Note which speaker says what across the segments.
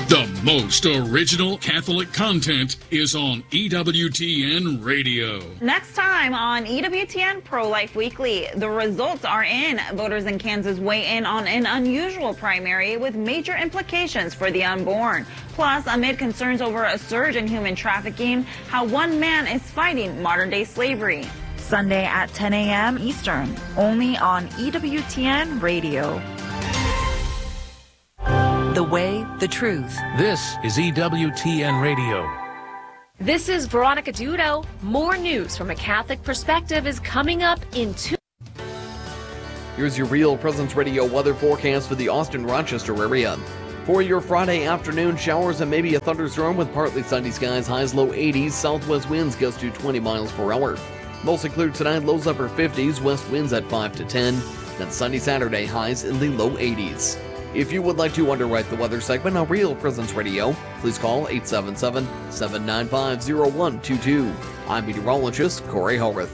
Speaker 1: The most original Catholic content is on EWTN Radio.
Speaker 2: Next time on EWTN Pro-Life Weekly, the results are in. Voters in Kansas weigh in on an unusual primary with major implications for the unborn. Plus, amid concerns over a surge in human trafficking, how one man is fighting modern-day slavery. Sunday at 10 a.m. Eastern, only on EWTN Radio.
Speaker 3: The way, the truth.
Speaker 4: This is EWTN Radio.
Speaker 5: This is Veronica Dudo. More news from a Catholic perspective is coming up in 2.
Speaker 6: Here's your Real Presence Radio weather forecast for the Austin-Rochester area. For your Friday afternoon, showers and maybe a thunderstorm with partly sunny skies, highs low 80s, southwest winds gust to 20 miles per hour. Mostly clear tonight, lows upper 50s, west winds at 5 to 10. Then sunny Saturday, highs in the low 80s. If you would like to underwrite the weather segment on Real Presence Radio, please call 877-795-0122. I'm meteorologist Corey Horvath.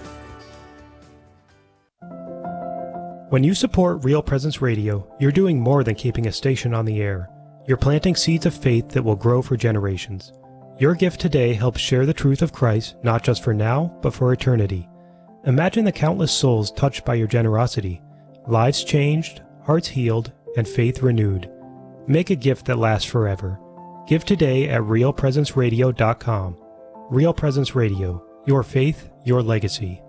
Speaker 7: When you support Real Presence Radio, you're doing more than keeping a station on the air. You're planting seeds of faith that will grow for generations. Your gift today helps share the truth of Christ, not just for now, but for eternity. Imagine the countless souls touched by your generosity, lives changed, hearts healed, and faith renewed. Make a gift that lasts forever. Give today at realpresenceradio.com. Real Presence Radio, your faith, your legacy.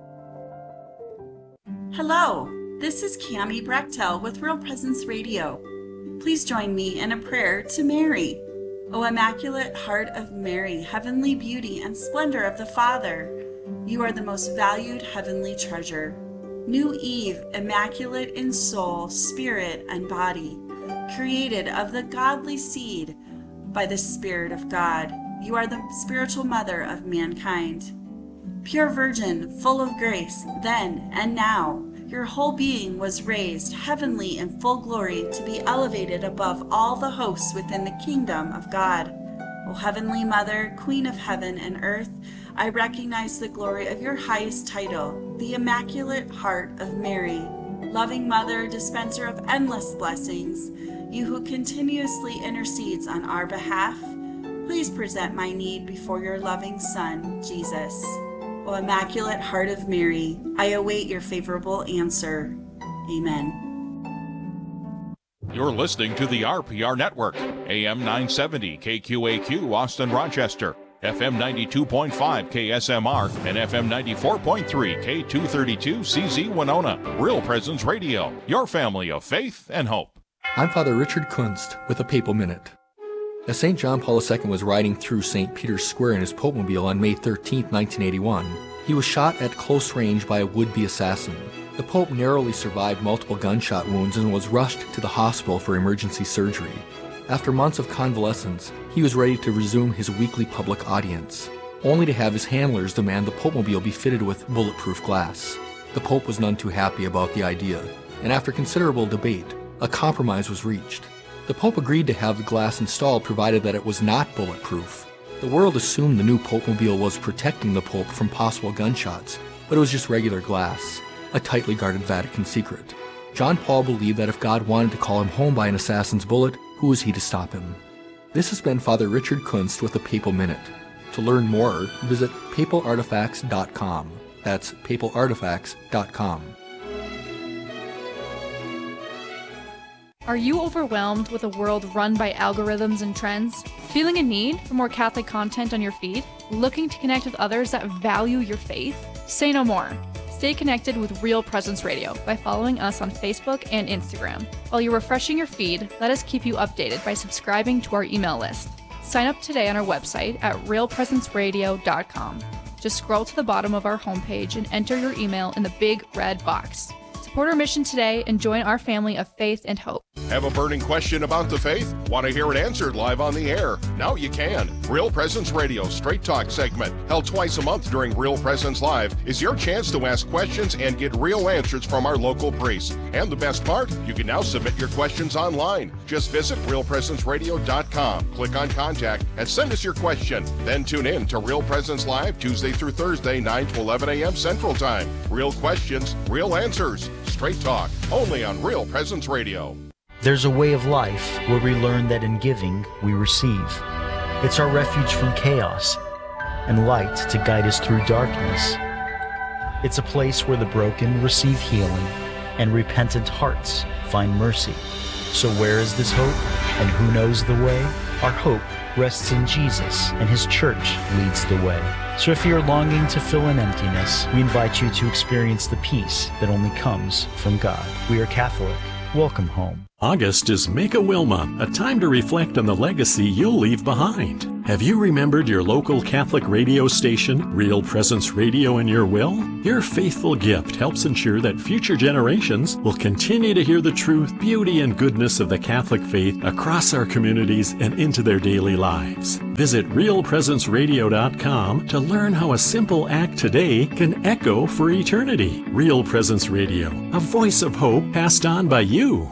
Speaker 8: Hello, this is Cammie Brechtel with Real Presence Radio. Please join me in a prayer to Mary. O Immaculate Heart of Mary, heavenly beauty and splendor of the Father, you are the most valued heavenly treasure. New Eve, immaculate in soul, spirit, and body, created of the godly seed by the Spirit of God. You are the spiritual mother of mankind. Pure Virgin, full of grace, then and now, your whole being was raised heavenly in full glory to be elevated above all the hosts within the kingdom of God. O Heavenly Mother, Queen of heaven and earth, I recognize the glory of your highest title, the Immaculate Heart of Mary. Loving Mother, dispenser of endless blessings, you who continuously intercedes on our behalf, please present my need before your loving Son, Jesus. O Immaculate Heart of Mary, I await your favorable answer. Amen.
Speaker 9: You're listening to the RPR Network, AM 970 KQAQ Austin Rochester, FM 92.5 KSMR, and FM 94.3 K232 CZ Winona. Real Presence Radio, your family of faith and hope.
Speaker 10: I'm Father Richard Kunst with a Papal Minute. As St. John Paul II was riding through St. Peter's Square in his Popemobile on May 13, 1981, he was shot at close range by a would-be assassin. The Pope narrowly survived multiple gunshot wounds and was rushed to the hospital for emergency surgery. After months of convalescence, he was ready to resume his weekly public audience, only to have his handlers demand the Popemobile be fitted with bulletproof glass. The Pope was none too happy about the idea, and after considerable debate, a compromise was reached. The Pope agreed to have the glass installed provided that it was not bulletproof. The world assumed the new Popemobile was protecting the Pope from possible gunshots, but it was just regular glass, a tightly guarded Vatican secret. John Paul believed that if God wanted to call him home by an assassin's bullet, who was he to stop him? This has been Father Richard Kunst with a Papal Minute. To learn more, visit papalartifacts.com. That's papalartifacts.com.
Speaker 11: Are you overwhelmed with a world run by algorithms and trends? Feeling a need for more Catholic content on your feed? Looking to connect with others that value your faith? Say no more. Stay connected with Real Presence Radio by following us on Facebook and Instagram. While you're refreshing your feed, let us keep you updated by subscribing to our email list. Sign up today on our website at realpresenceradio.com. Just scroll to the bottom of our homepage and enter your email in the big red box. Support our mission today and join our family of faith and hope.
Speaker 9: Have a burning question about the faith? Want to hear it answered live on the air? Now you can. Real Presence Radio Straight Talk segment, held twice a month during Real Presence Live, is your chance to ask questions and get real answers from our local priests. And the best part, you can now submit your questions online. Just visit realpresenceradio.com, click on contact, and send us your question. Then tune in to Real Presence Live Tuesday through Thursday, 9 to 11 a.m. Central Time. Real questions, real answers. Straight Talk, only on Real Presence Radio.
Speaker 12: There's a way of life where we learn that in giving, we receive. It's our refuge from chaos and light to guide us through darkness. It's a place where the broken receive healing and repentant hearts find mercy. So where is this hope, and who knows the way? Our hope rests in Jesus, and His church leads the way. So if you're longing to fill an emptiness, we invite you to experience the peace that only comes from God. We are Catholic. Welcome home.
Speaker 13: August is Make a Will Month, a time to reflect on the legacy you'll leave behind. Have you remembered your local Catholic radio station, Real Presence Radio, in your will? Your faithful gift helps ensure that future generations will continue to hear the truth, beauty, and goodness of the Catholic faith across our communities and into their daily lives. Visit realpresenceradio.com to learn how a simple act today can echo for eternity. Real Presence Radio, a voice of hope passed on by you.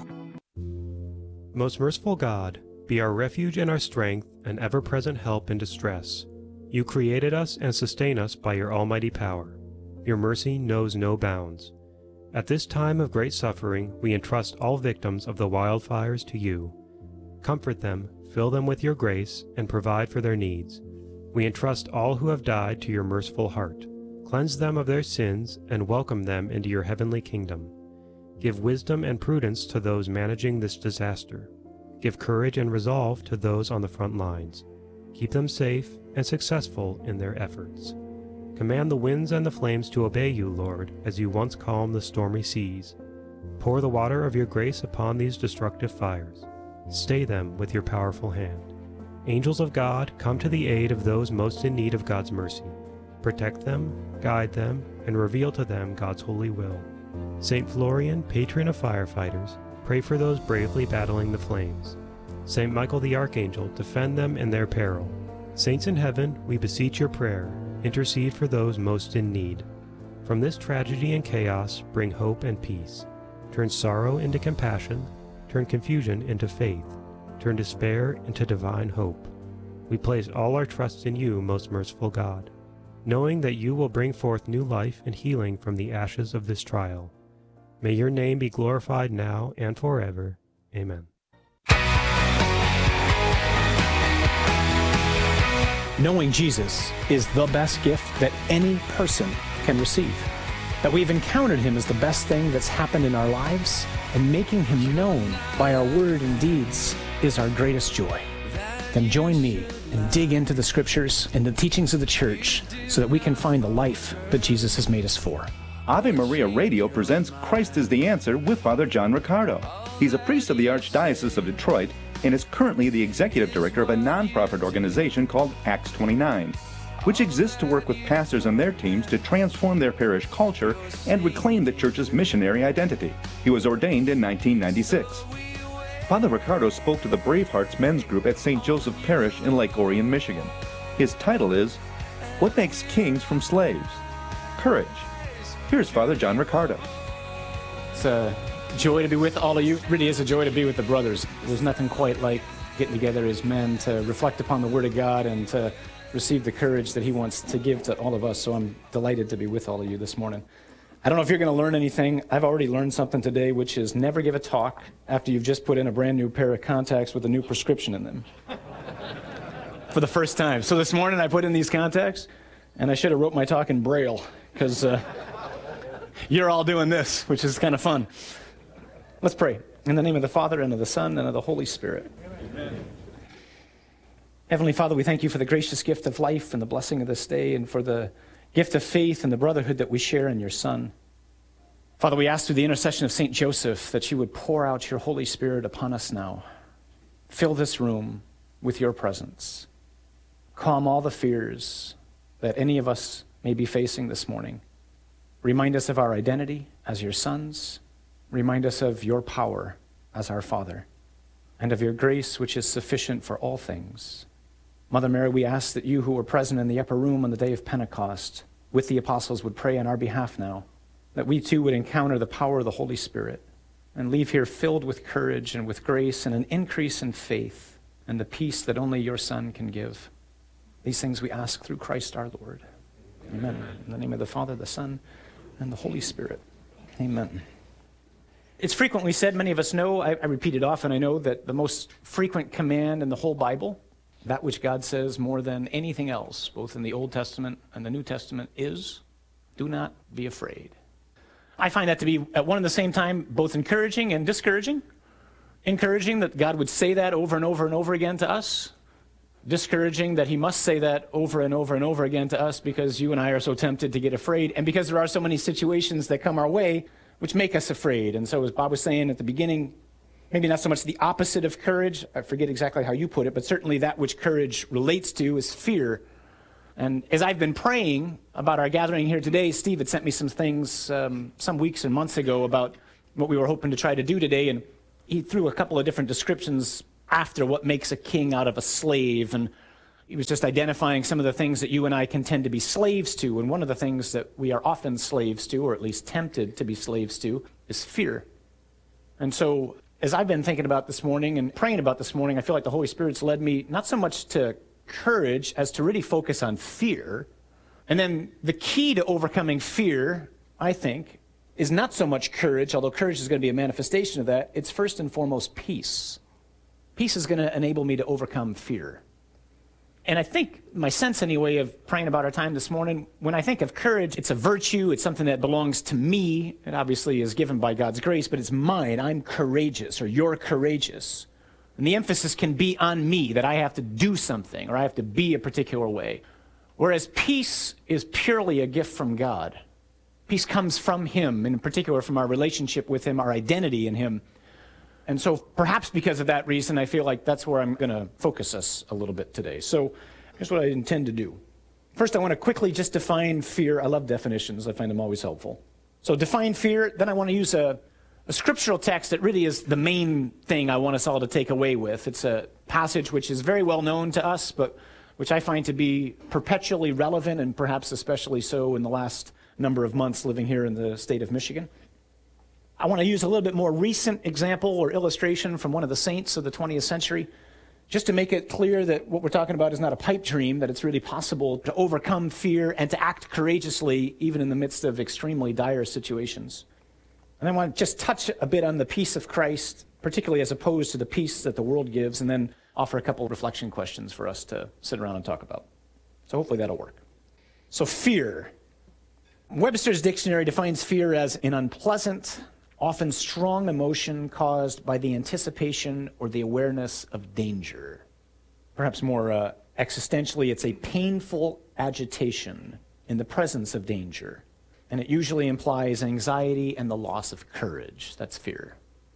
Speaker 7: Most merciful God, be our refuge and our strength, and ever-present help in distress. You created us and sustain us by your almighty power. Your mercy knows no bounds. At this time of great suffering, we entrust all victims of the wildfires to you. Comfort them, fill them with your grace, and provide for their needs. We entrust all who have died to your merciful heart. Cleanse them of their sins, and welcome them into your heavenly kingdom. Give wisdom and prudence to those managing this disaster. Give courage and resolve to those on the front lines. Keep them safe and successful in their efforts. Command the winds and the flames to obey you, Lord, as you once calmed the stormy seas. Pour the water of your grace upon these destructive fires. Stay them with your powerful hand. Angels of God, come to the aid of those most in need of God's mercy. Protect them, guide them, and reveal to them God's holy will. St. Florian, patron of firefighters, pray for those bravely battling the flames. St. Michael the Archangel, defend them in their peril. Saints in heaven, we beseech your prayer. Intercede for those most in need. From this tragedy and chaos, bring hope and peace. Turn sorrow into compassion. Turn confusion into faith. Turn despair into divine hope. We place all our trust in you, most merciful God, knowing that you will bring forth new life and healing from the ashes of this trial. May your name be glorified now and forever. Amen.
Speaker 14: Knowing Jesus is the best gift that any person can receive. That we've encountered Him is the best thing that's happened in our lives, and making Him known by our word and deeds is our greatest joy. Then join me and dig into the Scriptures and the teachings of the Church so that we can find the life that Jesus has made us for.
Speaker 15: Ave Maria Radio presents Christ is the Answer with Father John Riccardo. He's a priest of the Archdiocese of Detroit and is currently the executive director of a nonprofit organization called Acts 29, which exists to work with pastors and their teams to transform their parish culture and reclaim the church's missionary identity. He was ordained in 1996. Father Riccardo spoke to the Bravehearts men's group at St. Joseph Parish in Lake Orion, Michigan. His title is, What Makes Kings from Slaves? Courage. Here's Father John Riccardo.
Speaker 14: It's a joy to be with all of you. It really is a joy to be with the brothers. There's nothing quite like getting together as men to reflect upon the Word of God and to receive the courage that He wants to give to all of us. So I'm delighted to be with all of you this morning. I don't know if you're going to learn anything. I've already learned something today, which is never give a talk after you've just put in a brand new pair of contacts with a new prescription in them. For the first time. So this morning I put in these contacts, and I should have wrote my talk in Braille, because you're all doing this, which is kind of fun. Let's pray. In the name of the Father, and of the Son, and of the Holy Spirit. Amen. Heavenly Father, we thank you for the gracious gift of life and the blessing of this day, and for the gift of faith and the brotherhood that we share in your Son. Father, we ask through the intercession of St. Joseph that you would pour out your Holy Spirit upon us now. Fill this room with your presence. Calm all the fears that any of us may be facing this morning. Remind us of our identity as your sons. Remind us of your power as our Father, and of your grace which is sufficient for all things. Mother Mary, we ask that you who were present in the upper room on the day of Pentecost with the apostles would pray on our behalf now, that we too would encounter the power of the Holy Spirit and leave here filled with courage and with grace and an increase in faith and the peace that only your Son can give. These things we ask through Christ our Lord. Amen. In the name of the Father, the Son, and the Holy Spirit. Amen. It's frequently said, many of us know, I repeat it often, I know that the most frequent command in the whole Bible, that which God says more than anything else, both in the Old Testament and the New Testament, is, do not be afraid. I find that to be, at one and the same time, both encouraging and discouraging. Encouraging that God would say that over and over and over again to us. Discouraging that he must say that over and over and over again to us because you and I are so tempted to get afraid, and because there are so many situations that come our way which make us afraid. And so as Bob was saying at the beginning, maybe not so much the opposite of courage, I forget exactly how you put it, but certainly that which courage relates to is fear. And as I've been praying about our gathering here today, Steve had sent me some things some weeks and months ago about what we were hoping to try to do today, and he threw a couple of different descriptions after what makes a king out of a slave, and he was just identifying some of the things that you and I can tend to be slaves to, and one of the things that we are often slaves to, or at least tempted to be slaves to, is fear. And so as I've been thinking about this morning and praying about this morning, I feel like the Holy Spirit's led me not so much to courage as to really focus on fear. And then the key to overcoming fear, I think, is not so much courage, although courage is going to be a manifestation of that. It's first and foremost peace. Peace is going to enable me to overcome fear. And I think my sense anyway of praying about our time this morning, when I think of courage, it's a virtue, it's something that belongs to me. It obviously is given by God's grace, but it's mine. I'm courageous, or you're courageous. And the emphasis can be on me, that I have to do something, or I have to be a particular way. Whereas peace is purely a gift from God. Peace comes from him, and in particular from our relationship with him, our identity in him. And so perhaps because of that reason, I feel like that's where I'm going to focus us a little bit today. So here's what I intend to do. First, I want to quickly just define fear. I love definitions. I find them always helpful. So define fear. Then I want to use a scriptural text that really is the main thing I want us all to take away with. It's a passage which is very well known to us, but which I find to be perpetually relevant, and perhaps especially so in the last number of months living here in the state of Michigan. I want to use a little bit more recent example or illustration from one of the saints of the 20th century, just to make it clear that what we're talking about is not a pipe dream, that it's really possible to overcome fear and to act courageously even in the midst of extremely dire situations. And I want to just touch a bit on the peace of Christ, particularly as opposed to the peace that the world gives, and then offer a couple of reflection questions for us to sit around and talk about. So hopefully that'll work. So fear. Webster's dictionary defines fear as an unpleasant, often strong emotion caused by the anticipation or the awareness of danger. Perhaps more existentially, it's a painful agitation in the presence of danger. And it usually implies anxiety and the loss of courage. That's fear.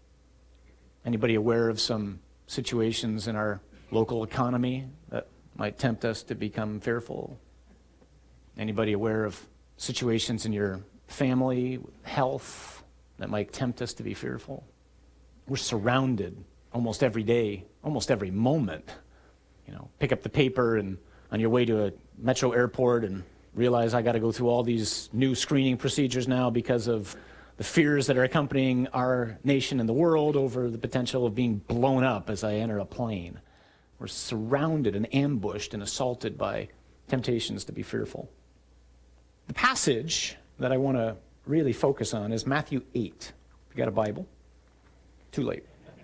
Speaker 14: Anybody aware of some situations in our local economy that might tempt us to become fearful? Anybody aware of situations in your family, health, that might tempt us to be fearful? We're surrounded almost every day, almost every moment. You know, pick up the paper and on your way to a metro airport and realize I got to go through all these new screening procedures now because of the fears that are accompanying our nation and the world over the potential of being blown up as I enter a plane. We're surrounded and ambushed and assaulted by temptations to be fearful. The passage that I want to really focus on is Matthew 8. If you got a Bible, too late.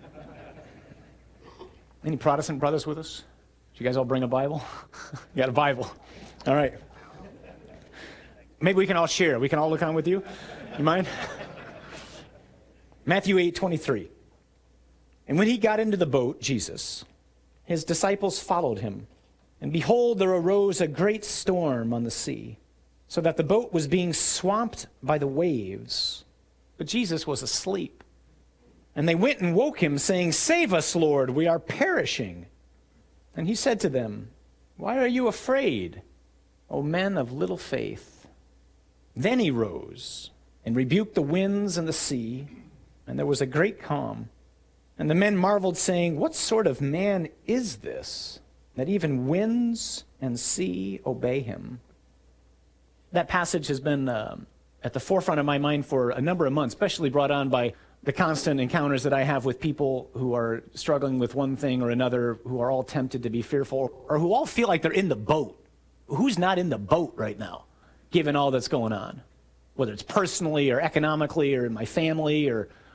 Speaker 14: Any Protestant brothers with us? Did you guys all bring a Bible? You got a Bible. All right. Maybe we can all share. We can all look on with you. You mind? Matthew 8:23. And when he got into the boat, Jesus, his disciples followed him. And behold, there arose a great storm on the sea, so that the boat was being swamped by the waves. But Jesus was asleep. And they went and woke him, saying, "Save us, Lord, we are perishing." And he said to them, "Why are you afraid, O men of little faith?" Then he rose and rebuked the winds and the sea, and there was a great calm. And the men marveled, saying, "What sort of man is this, that even winds and sea obey him?" That passage has been at the forefront of my mind for a number of months, especially brought on by the constant encounters that I have with people who are struggling with one thing or another, who are all tempted to be fearful, or who all feel like they're in the boat. Who's not in the boat right now, given all that's going on? Whether it's personally or economically or in my family or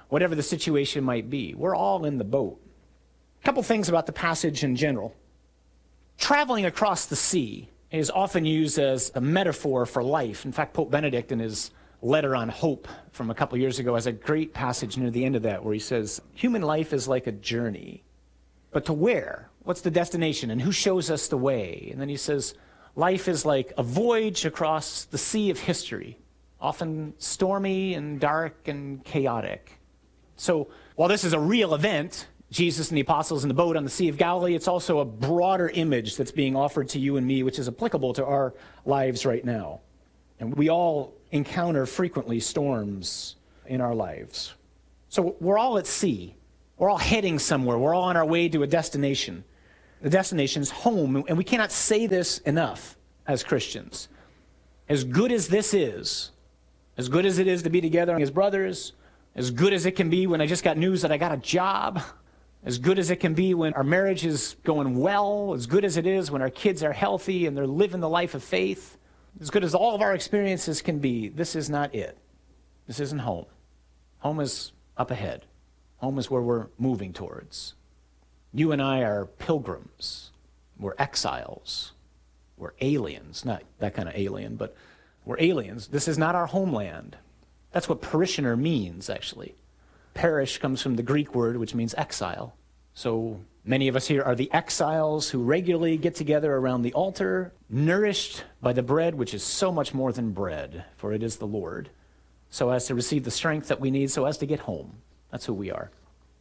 Speaker 14: whatever the situation might be. We're all in the boat. A couple things about the passage in general. Traveling across the sea is often used as a metaphor for life. In fact, Pope Benedict in his letter on hope from a couple years ago has a great passage near the end of that where he says, human life is like a journey. But to where? What's the destination? And who shows us the way? And then he says, life is like a voyage across the sea of history, often stormy and dark and chaotic. So while this is a real event, Jesus and the apostles in the boat on the Sea of Galilee, it's also a broader image that's being offered to you and me, which is applicable to our lives right now. And we all encounter frequently storms in our lives. So we're all at sea. We're all heading somewhere. We're all on our way to a destination. The destination is home, and we cannot say this enough as Christians. As good as this is, as good as it is to be together as brothers, as good as it can be when I just got news that I got a job, as good as it can be when our marriage is going well, as good as it is when our kids are healthy and they're living the life of faith, as good as all of our experiences can be, this is not it. This isn't home. Home is up ahead. Home is where we're moving towards. You and I are pilgrims. We're exiles. We're aliens. Not that kind of alien, but we're aliens. This is not our homeland. That's what parishioner means, actually. Parish comes from the Greek word, which means exile. So many of us here are the exiles who regularly get together around the altar, nourished by the bread, which is so much more than bread, for it is the Lord, so as to receive the strength that we need, so as to get home. That's who we are.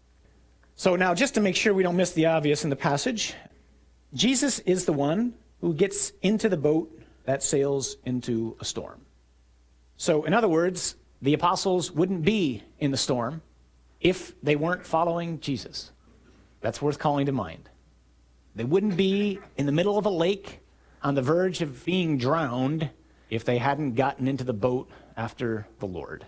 Speaker 14: So now, just to make sure we don't miss the obvious in the passage, Jesus is the one who gets into the boat that sails into a storm. So, in other words, the apostles wouldn't be in the storm if they weren't following Jesus. That's worth calling to mind. They wouldn't be in the middle of a lake on the verge of being drowned if they hadn't gotten into the boat after the Lord.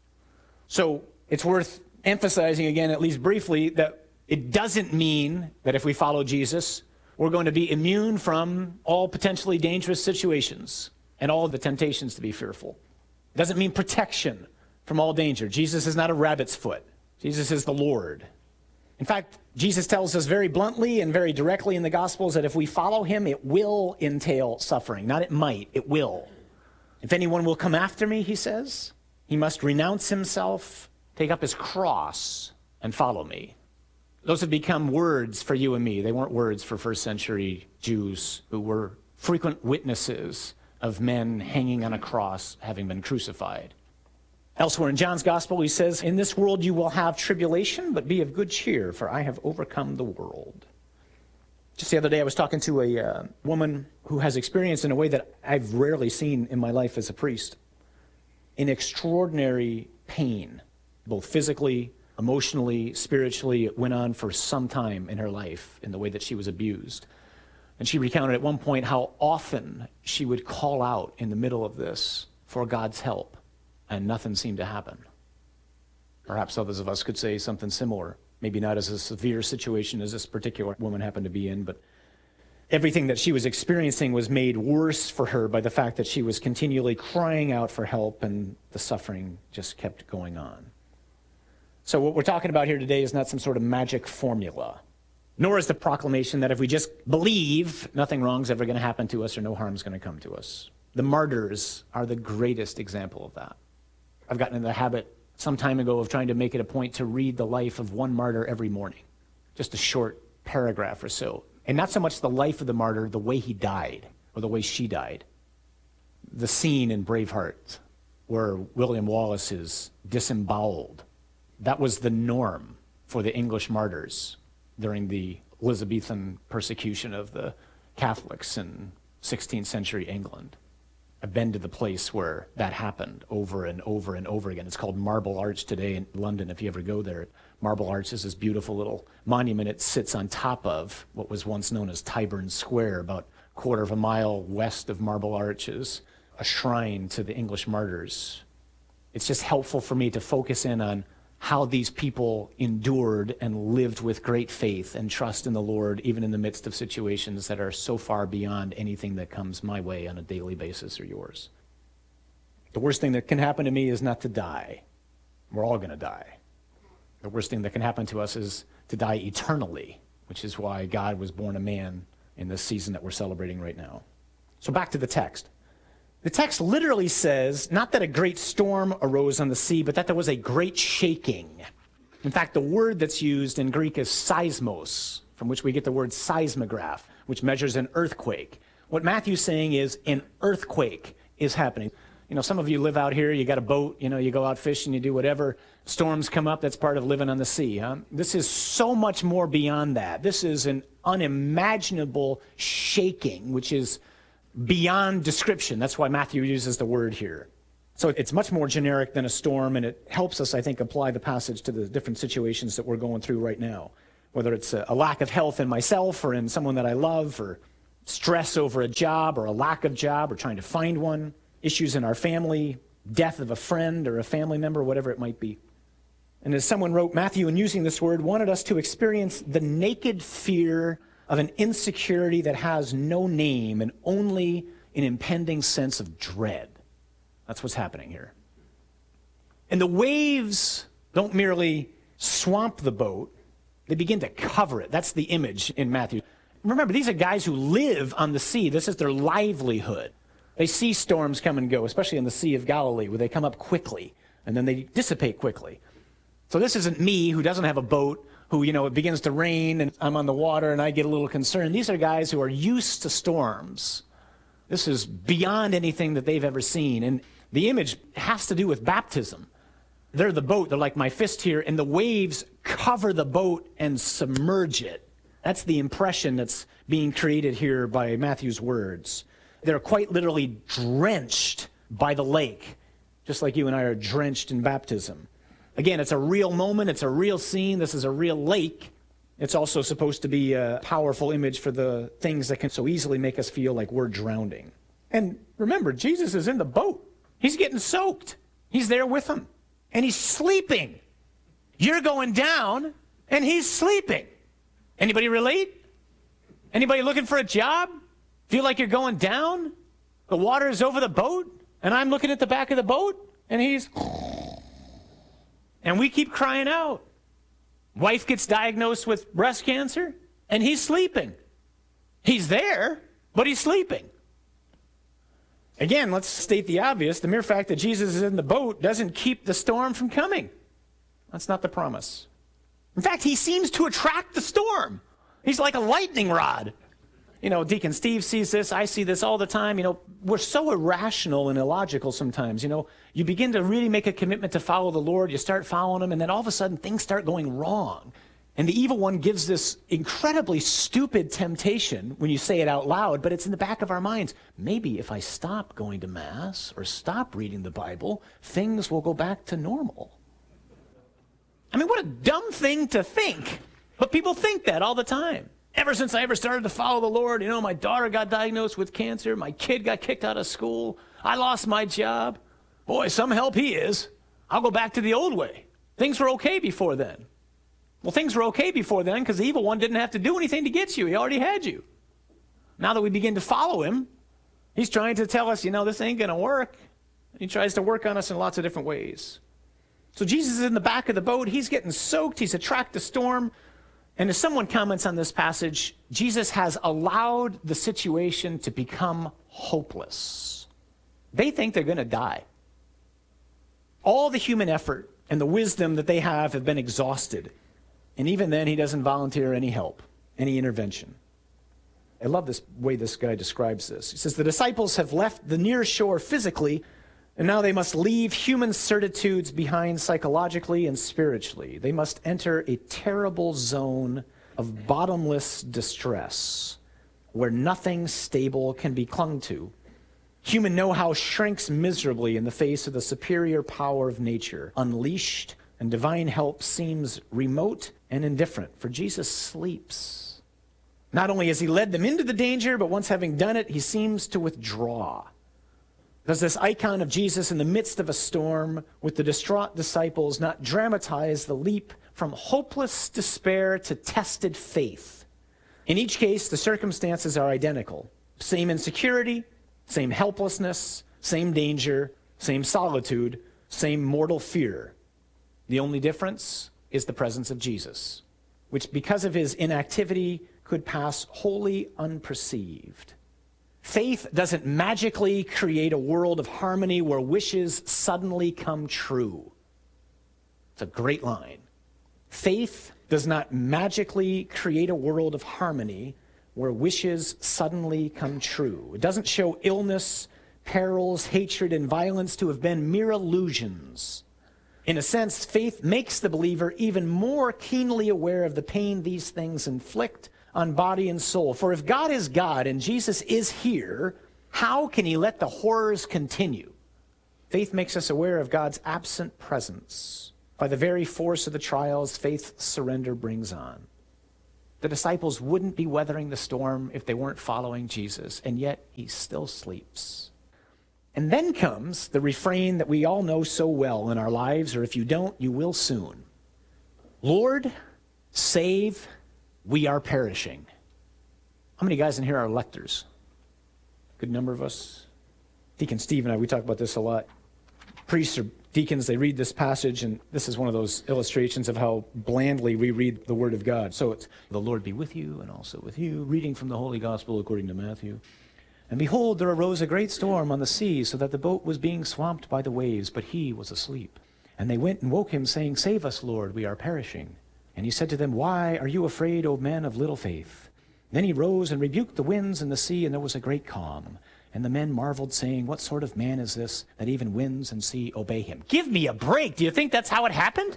Speaker 14: So it's worth emphasizing again, at least briefly, that it doesn't mean that if we follow Jesus, we're going to be immune from all potentially dangerous situations and all the temptations to be fearful. It doesn't mean protection from all danger. Jesus is not a rabbit's foot. Jesus is the Lord. In fact, Jesus tells us very bluntly and very directly in the Gospels that if we follow him, it will entail suffering. Not it might, it will. If anyone will come after me, he says, he must renounce himself, take up his cross, and follow me. Those have become words for you and me. They weren't words for first century Jews who were frequent witnesses of men hanging on a cross having been crucified. Elsewhere in John's Gospel, he says, in this world you will have tribulation, but be of good cheer, for I have overcome the world. Just the other day, I was talking to a woman who has experienced in a way that I've rarely seen in my life as a priest, an extraordinary pain, both physically, emotionally, spiritually. It went on for some time in her life in the way that she was abused. And she recounted at one point how often she would call out in the middle of this for God's help, and nothing seemed to happen. Perhaps others of us could say something similar. Maybe not as a severe situation as this particular woman happened to be in, but everything that she was experiencing was made worse for her by the fact that she was continually crying out for help, and the suffering just kept going on. So what we're talking about here today is not some sort of magic formula, nor is the proclamation that if we just believe, nothing wrong is ever going to happen to us or no harm is going to come to us. The martyrs are the greatest example of that. I've gotten in the habit some time ago of trying to make it a point to read the life of one martyr every morning, just a short paragraph or so. And not so much the life of the martyr, the way he died or the way she died. The scene in Braveheart where William Wallace is disemboweled. That was the norm for the English martyrs during the Elizabethan persecution of the Catholics in 16th century England. I've been to the place where that happened over and over and over again. It's called Marble Arch today in London, if you ever go there. Marble Arch is this beautiful little monument. It sits on top of what was once known as Tyburn Square, about a quarter of a mile west of Marble Arch is a shrine to the English martyrs. It's just helpful for me to focus in on how these people endured and lived with great faith and trust in the Lord, even in the midst of situations that are so far beyond anything that comes my way on a daily basis or yours. The worst thing that can happen to me is not to die. We're all going to die. The worst thing that can happen to us is to die eternally, which is why God was born a man in this season that we're celebrating right now. So back to the text. The text literally says, not that a great storm arose on the sea, but that there was a great shaking. In fact, the word that's used in Greek is seismos, from which we get the word seismograph, which measures an earthquake. What Matthew's saying is an earthquake is happening. You know, some of you live out here, you got a boat, you know, you go out fishing, you do whatever. Storms come up, that's part of living on the sea. Huh? This is so much more beyond that. This is an unimaginable shaking, which is beyond description. That's why Matthew uses the word here. So it's much more generic than a storm, and it helps us, I think, apply the passage to the different situations that we're going through right now. Whether it's a lack of health in myself or in someone that I love, or stress over a job or a lack of job or trying to find one, issues in our family, death of a friend or a family member, whatever it might be. And as someone wrote, Matthew, in using this word, wanted us to experience the naked fear of an insecurity that has no name and only an impending sense of dread. That's what's happening here. And the waves don't merely swamp the boat, they begin to cover it. That's the image in Matthew. Remember, these are guys who live on the sea. This is their livelihood. They see storms come and go, especially in the Sea of Galilee, where they come up quickly and then they dissipate quickly. So this isn't me who doesn't have a boat, who, you know, it begins to rain and I'm on the water and I get a little concerned. These are guys who are used to storms. This is beyond anything that they've ever seen. And the image has to do with baptism. They're the boat. They're like my fist here, and the waves cover the boat and submerge it. That's the impression that's being created here by Matthew's words. They're quite literally drenched by the lake, just like you and I are drenched in baptism. Again, it's a real moment. It's a real scene. This is a real lake. It's also supposed to be a powerful image for the things that can so easily make us feel like we're drowning. And remember, Jesus is in the boat. He's getting soaked. He's there with them. And he's sleeping. You're going down, and he's sleeping. Anybody relate? Anybody looking for a job? Feel like you're going down? The water is over the boat, and I'm looking at the back of the boat, and he's... And we keep crying out. Wife gets diagnosed with breast cancer, and he's sleeping. He's there, but he's sleeping. Again, let's state the obvious. The mere fact that Jesus is in the boat doesn't keep the storm from coming. That's not the promise. In fact, he seems to attract the storm. He's like a lightning rod. You know, Deacon Steve sees this. I see this all the time. You know, we're so irrational and illogical sometimes. You know, you begin to really make a commitment to follow the Lord. You start following him, and then all of a sudden things start going wrong. And the evil one gives this incredibly stupid temptation when you say it out loud, but it's in the back of our minds. Maybe if I stop going to Mass or stop reading the Bible, things will go back to normal. I mean, what a dumb thing to think. But people think that all the time. Ever since I ever started to follow the Lord, you know, my daughter got diagnosed with cancer, my kid got kicked out of school, I lost my job. Boy, some help he is. I'll go back to the old way. Things were okay before then. Well, things were okay before then because the evil one didn't have to do anything to get you. He already had you. Now that we begin to follow him, he's trying to tell us, you know, this ain't going to work. He tries to work on us in lots of different ways. So Jesus is in the back of the boat. He's getting soaked. He's attracted the storm. And as someone comments on this passage, Jesus has allowed the situation to become hopeless. They think they're going to die. All the human effort and the wisdom that they have been exhausted. And even then, he doesn't volunteer any help, any intervention. I love this way this guy describes this. He says, the disciples have left the near shore physically, and now they must leave human certitudes behind psychologically and spiritually. They must enter a terrible zone of bottomless distress, where nothing stable can be clung to. Human know-how shrinks miserably in the face of the superior power of nature, unleashed, and divine help seems remote and indifferent, for Jesus sleeps. Not only has he led them into the danger, but once having done it, he seems to withdraw. Does this icon of Jesus in the midst of a storm with the distraught disciples not dramatize the leap from hopeless despair to tested faith? In each case, the circumstances are identical. Same insecurity, same helplessness, same danger, same solitude, same mortal fear. The only difference is the presence of Jesus, which because of his inactivity could pass wholly unperceived. Faith doesn't magically create a world of harmony where wishes suddenly come true. It's a great line. Faith does not magically create a world of harmony where wishes suddenly come true. It doesn't show illness, perils, hatred, and violence to have been mere illusions. In a sense, faith makes the believer even more keenly aware of the pain these things inflict on body and soul. For if God is God and Jesus is here, how can he let the horrors continue? Faith makes us aware of God's absent presence. By the very force of the trials faith's surrender brings on. The disciples wouldn't be weathering the storm if they weren't following Jesus, and yet he still sleeps. And then comes the refrain that we all know so well in our lives, or if you don't, you will soon. Lord, save, we are perishing. How many guys in here are electors? Good number of us. Deacon Steve and I, we talk about this a lot. Priests or deacons, they read this passage, and this is one of those illustrations of how blandly we read the Word of God. So it's, the Lord be with you and also with you, reading from the Holy Gospel according to Matthew. And behold, there arose a great storm on the sea, so that the boat was being swamped by the waves, but he was asleep. And they went and woke him, saying, Save us, Lord, we are perishing. And he said to them, Why are you afraid, O men of little faith? Then he rose and rebuked the winds and the sea, and there was a great calm. And the men marveled, saying, What sort of man is this, that even winds and sea obey him? Give me a break. Do you think that's how it happened?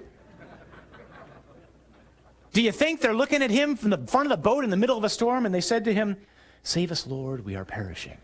Speaker 14: Do you think they're looking at him from the front of the boat in the middle of a storm, and they said to him, Save us, Lord, we are perishing.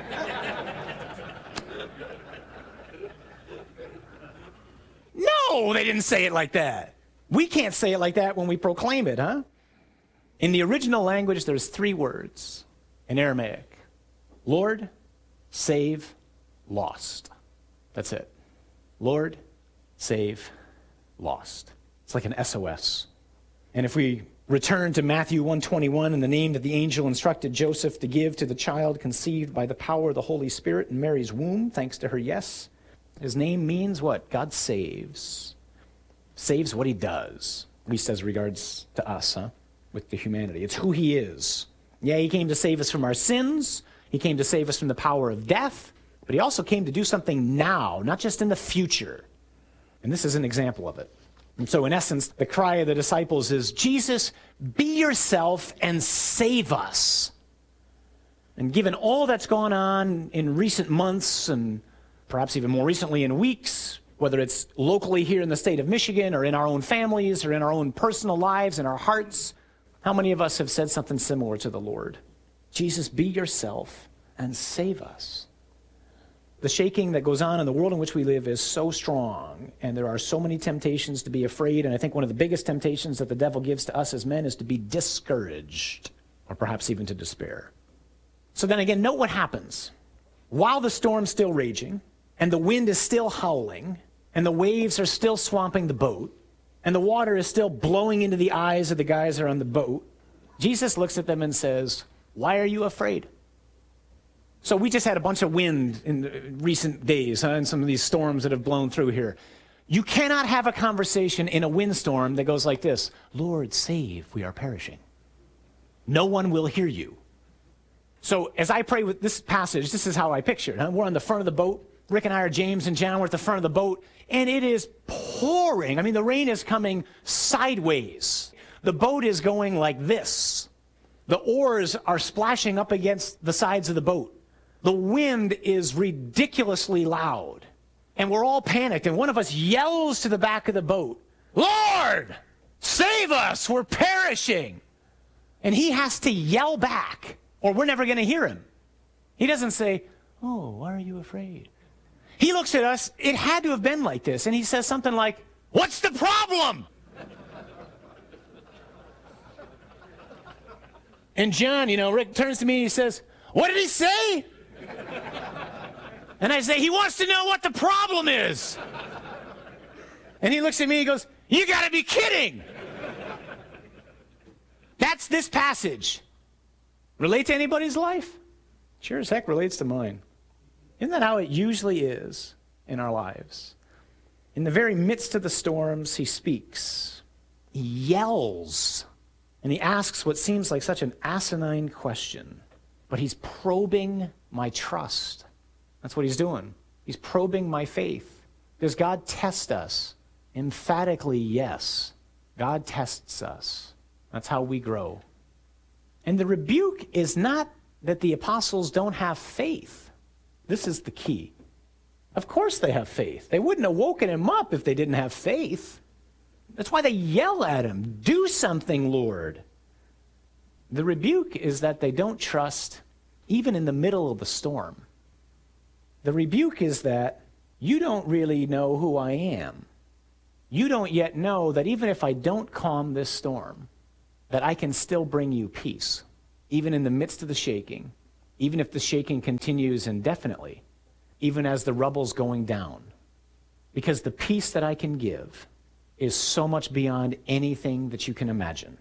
Speaker 14: No, they didn't say it like that. We can't say it like that when we proclaim it, huh? In the original language, there's 3 words in Aramaic. Lord, save, lost. That's it. Lord, save, lost. It's like an SOS. And if we return to Matthew 1:21 and the name that the angel instructed Joseph to give to the child conceived by the power of the Holy Spirit in Mary's womb, thanks to her yes, his name means what? God saves. Saves what he does, at least as regards to us, huh? With the humanity. It's who he is. Yeah, he came to save us from our sins. He came to save us from the power of death. But he also came to do something now, not just in the future. And this is an example of it. And so in essence, the cry of the disciples is, Jesus, be yourself and save us. And given all that's gone on in recent months, and perhaps even more recently in weeks, whether it's locally here in the state of Michigan or in our own families or in our own personal lives and our hearts, how many of us have said something similar to the Lord? Jesus, be yourself and save us. The shaking that goes on in the world in which we live is so strong, and there are so many temptations to be afraid, and I think one of the biggest temptations that the devil gives to us as men is to be discouraged, or perhaps even to despair. So then again, note what happens. While the storm's still raging, and the wind is still howling, and the waves are still swamping the boat, and the water is still blowing into the eyes of the guys that are on the boat, Jesus looks at them and says, Why are you afraid? So we just had a bunch of wind in recent days, and some of these storms that have blown through here. You cannot have a conversation in a windstorm that goes like this, Lord, save, we are perishing. No one will hear you. So as I pray with this passage, this is how I picture it. Huh? We're on the front of the boat. Rick and I are James and John. We're at the front of the boat, and it is pouring. I mean, the rain is coming sideways. The boat is going like this. The oars are splashing up against the sides of the boat. The wind is ridiculously loud, and we're all panicked, and one of us yells to the back of the boat, Lord, save us, we're perishing. And he has to yell back, or we're never going to hear him. He doesn't say, oh, why are you afraid? He looks at us, it had to have been like this, and he says something like, what's the problem? And John, Rick turns to me and he says, what did he say? And I say, he wants to know what the problem is. And he looks at me and he goes, you got to be kidding. That's this passage. Relate to anybody's life? Sure as heck relates to mine. Isn't that how it usually is in our lives? In the very midst of the storms, he speaks. yells, and he asks what seems like such an asinine question, but he's probing my trust. That's what he's doing. He's probing my faith. Does God test us? Emphatically, yes. God tests us. That's how we grow. And the rebuke is not that the apostles don't have faith. This is the key. Of course they have faith. They wouldn't have woken him up if they didn't have faith. That's why they yell at him, "Do something, Lord." The rebuke is that they don't trust even in the middle of the storm. The rebuke is that you don't really know who I am. You don't yet know that even if I don't calm this storm, that I can still bring you peace, even in the midst of the shaking, even if the shaking continues indefinitely, even as the rubble's going down. Because the peace that I can give is so much beyond anything that you can imagine.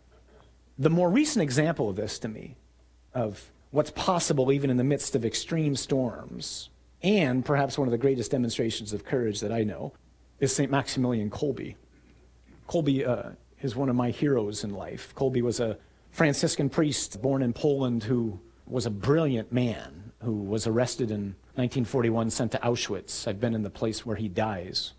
Speaker 14: The more recent example of this to me, of what's possible even in the midst of extreme storms, and perhaps one of the greatest demonstrations of courage that I know, is St. Maximilian Kolbe. Kolbe is one of my heroes in life. Kolbe was a Franciscan priest born in Poland who was a brilliant man who was arrested in 1941, sent to Auschwitz. I've been in the place where he dies.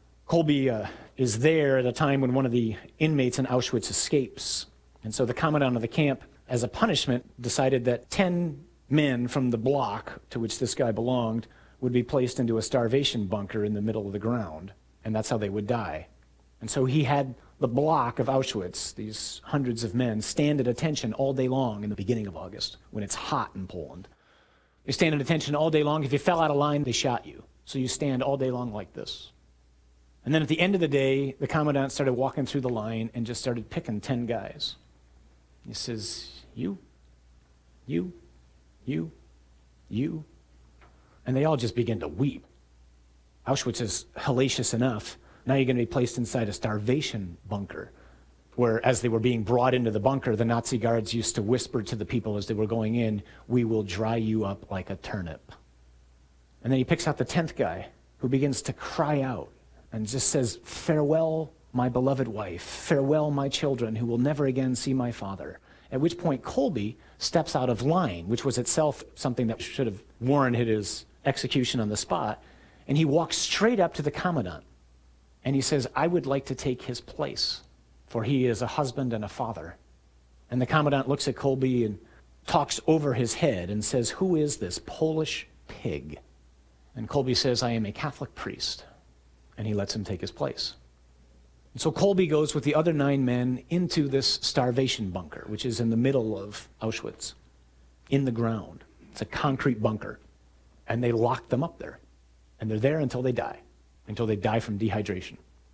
Speaker 14: Kolbe is there at a time when one of the inmates in Auschwitz escapes. And so the commandant of the camp, as a punishment, decided that 10 men from the block to which this guy belonged would be placed into a starvation bunker in the middle of the ground. And that's how they would die. And so he had the block of Auschwitz, these hundreds of men, stand at attention all day long in the beginning of August, when it's hot in Poland. You stand at attention all day long. If you fell out of line, they shot you. So you stand all day long like this. And then at the end of the day, the commandant started walking through the line and just started picking 10 guys. He says, you. And they all just begin to weep. Auschwitz is hellacious enough. Now you're going to be placed inside a starvation bunker, where as they were being brought into the bunker, the Nazi guards used to whisper to the people as they were going in, "We will dry you up like a turnip." And then he picks out the 10th guy, who begins to cry out and just says, "Farewell, my beloved wife. Farewell, my children, who will never again see my father." At which point Kolbe steps out of line, which was itself something that should have warranted his execution on the spot, and he walks straight up to the commandant. And he says, "I would like to take his place, for he is a husband and a father." And the commandant looks at Kolbe and talks over his head and says, "Who is this Polish pig?" And Kolbe says, "I am a Catholic priest." And he lets him take his place. And so Kolbe goes with the other 9 men into this starvation bunker, which is in the middle of Auschwitz, in the ground. It's a concrete bunker. And they lock them up there. And they're there until they die from dehydration.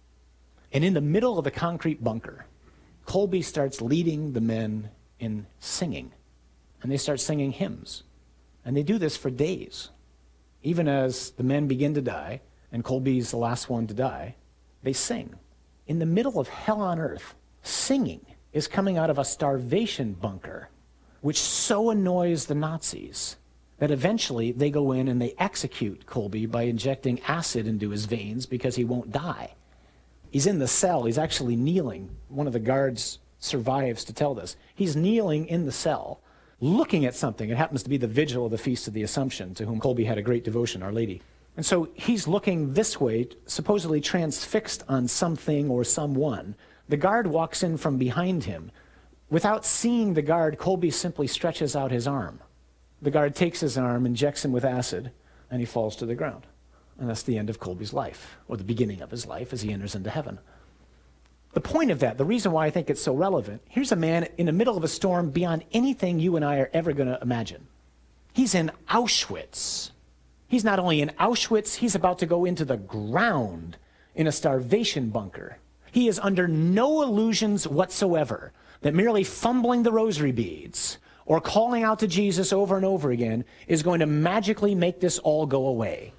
Speaker 14: And in the middle of the concrete bunker, Kolbe starts leading the men in singing. And they start singing hymns. And they do this for days. Even as the men begin to die, and Kolbe's the last one to die, they sing. In the middle of hell on earth, singing is coming out of a starvation bunker, which so annoys the Nazis that eventually they go in and they execute Kolbe by injecting acid into his veins because he won't die. He's in the cell. He's actually kneeling. One of the guards survives to tell this. He's kneeling in the cell, looking at something. It happens to be the vigil of the Feast of the Assumption, to whom Kolbe had a great devotion, Our Lady. And so he's looking this way, supposedly transfixed on something or someone. The guard walks in from behind him. Without seeing the guard, Kolbe simply stretches out his arm. The guard takes his arm, injects him with acid, and he falls to the ground. And that's the end of Kolbe's life, or the beginning of his life as he enters into heaven. The point of that, the reason why I think it's so relevant, here's a man in the middle of a storm beyond anything you and I are ever going to imagine. He's in Auschwitz. He's not only in Auschwitz, he's about to go into the ground in a starvation bunker. He is under no illusions whatsoever that merely fumbling the rosary beads or calling out to Jesus over and over again is going to magically make this all go away.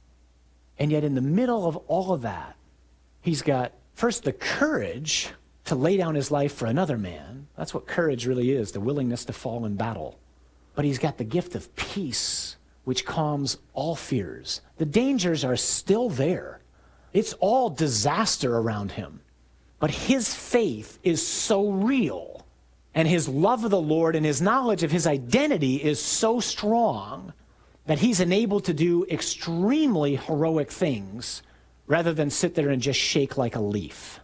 Speaker 14: And yet in the middle of all of that, he's got first the courage to lay down his life for another man. That's what courage really is, the willingness to fall in battle. But he's got the gift of peace, which calms all fears. The dangers are still there. It's all disaster around him. But his faith is so real, and his love of the Lord and his knowledge of his identity is so strong that he's enabled to do extremely heroic things rather than sit there and just shake like a leaf.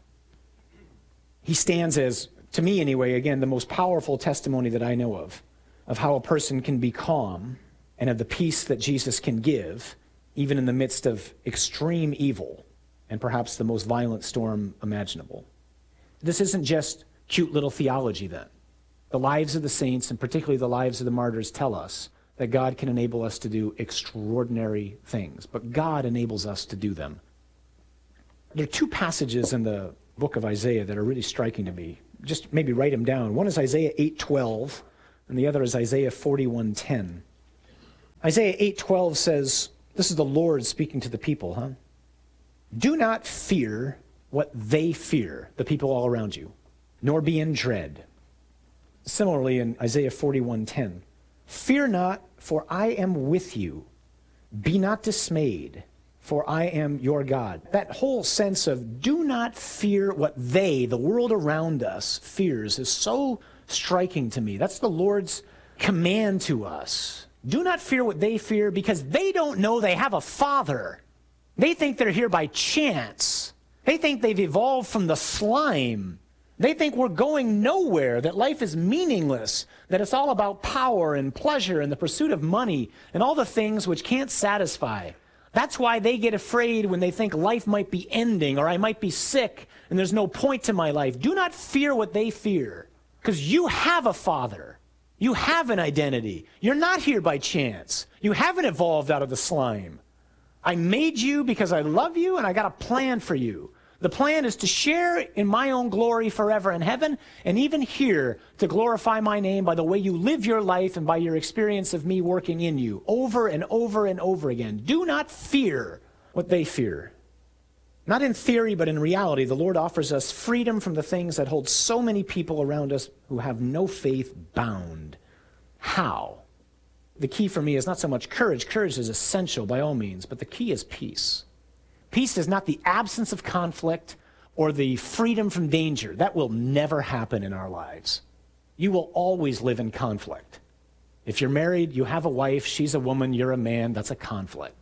Speaker 14: He stands as, to me anyway, again, the most powerful testimony that I know of how a person can be calm and of the peace that Jesus can give, even in the midst of extreme evil and perhaps the most violent storm imaginable. This isn't just cute little theology then. The lives of the saints, and particularly the lives of the martyrs, tell us that God can enable us to do extraordinary things, but God enables us to do them. There are two passages in the book of Isaiah that are really striking to me. Just maybe write them down. One is Isaiah 8:12, and the other is Isaiah 41:10. Isaiah 8:12 says, this is the Lord speaking to the people, Do not fear what they fear, the people all around you, nor be in dread. Similarly, in Isaiah 41:10, fear not, for I am with you. Be not dismayed, for I am your God. That whole sense of do not fear what they, the world around us, fears is so striking to me. That's the Lord's command to us. Do not fear what they fear, because they don't know they have a father. They think they're here by chance. They think they've evolved from the slime. They think we're going nowhere, that life is meaningless, that it's all about power and pleasure and the pursuit of money and all the things which can't satisfy. That's why they get afraid when they think life might be ending or I might be sick and there's no point to my life. Do not fear what they fear, because you have a father. You have an identity. You're not here by chance. You haven't evolved out of the slime. I made you because I love you, and I got a plan for you. The plan is to share in my own glory forever in heaven, and even here to glorify my name by the way you live your life and by your experience of me working in you over and over and over again. Do not fear what they fear. Not in theory, but in reality, the Lord offers us freedom from the things that hold so many people around us who have no faith bound. How? The key for me is not so much courage. Courage is essential by all means, but the key is peace. Peace is not the absence of conflict or the freedom from danger. That will never happen in our lives. You will always live in conflict. If you're married, you have a wife, she's a woman, you're a man, that's a conflict.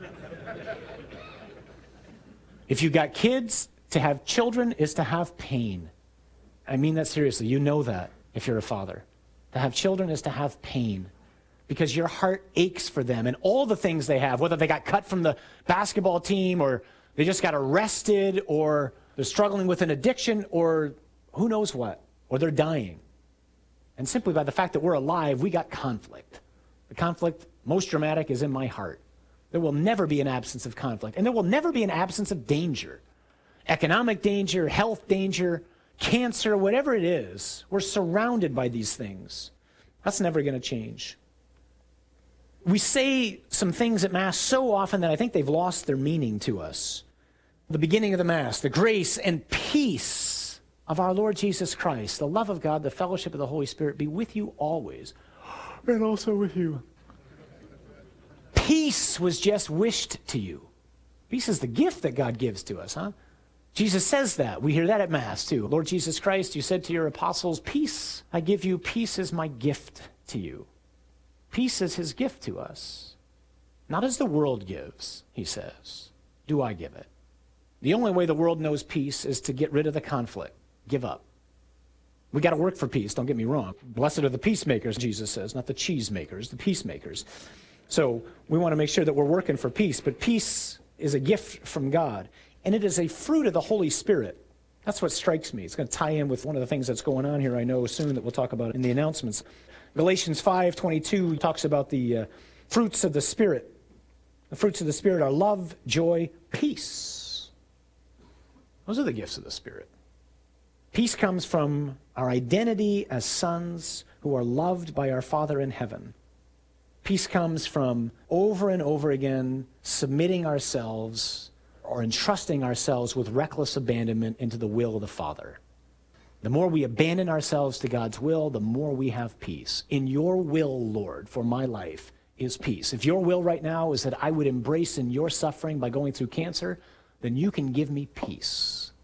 Speaker 14: If you got kids, to have children is to have pain. I mean that seriously. You know that if you're a father. To have children is to have pain, because your heart aches for them and all the things they have, whether they got cut from the basketball team or they just got arrested or they're struggling with an addiction or who knows what, or they're dying. And simply by the fact that we're alive, we got conflict. The conflict, most dramatic, is in my heart. There will never be an absence of conflict, and there will never be an absence of danger. Economic danger, health danger, cancer, whatever it is, we're surrounded by these things. That's never going to change. We say some things at Mass so often that I think they've lost their meaning to us. The beginning of the Mass, the grace and peace of our Lord Jesus Christ, the love of God, the fellowship of the Holy Spirit be with you always, and also with you. Peace was just wished to you. Peace is the gift that God gives to us, Jesus says that. We hear that at Mass too. Lord Jesus Christ, you said to your apostles, peace I give you, peace is my gift to you. Peace is his gift to us. Not as the world gives, he says, do I give it. The only way the world knows peace is to get rid of the conflict. Give up. We got to work for peace, don't get me wrong. Blessed are the peacemakers, Jesus says, not the cheesemakers, the peacemakers. So we want to make sure that we're working for peace, but peace is a gift from God, and it is a fruit of the Holy Spirit. That's what strikes me. It's going to tie in with one of the things that's going on here, I know soon, that we'll talk about in the announcements. Galatians 5:22 talks about the fruits of the Spirit. The fruits of the Spirit are love, joy, peace. Those are the gifts of the Spirit. Peace comes from our identity as sons who are loved by our Father in heaven. Peace comes from over and over again submitting ourselves or entrusting ourselves with reckless abandonment into the will of the Father. The more we abandon ourselves to God's will, the more we have peace. In your will, Lord, for my life is peace. If your will right now is that I would embrace in your suffering by going through cancer, then you can give me peace.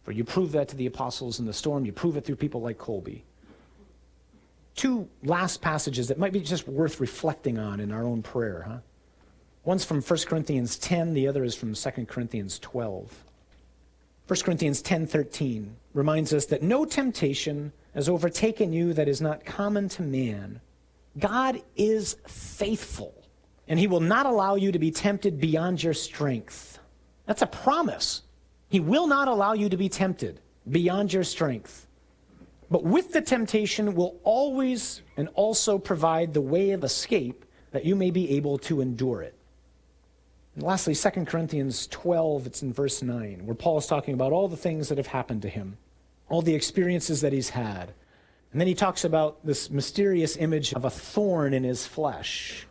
Speaker 14: For you prove that to the apostles in the storm. You prove it through people like Colby. Two last passages that might be just worth reflecting on in our own prayer, huh? One's from 1 Corinthians 10, the other is from 2 Corinthians 12. 1 Corinthians 10:13 reminds us that no temptation has overtaken you that is not common to man. God is faithful, and he will not allow you to be tempted beyond your strength. That's a promise. He will not allow you to be tempted beyond your strength. But with the temptation will always and also provide the way of escape that you may be able to endure it. And lastly, 2 Corinthians 12, it's in verse 9, where Paul is talking about all the things that have happened to him, all the experiences that he's had. And then he talks about this mysterious image of a thorn in his flesh.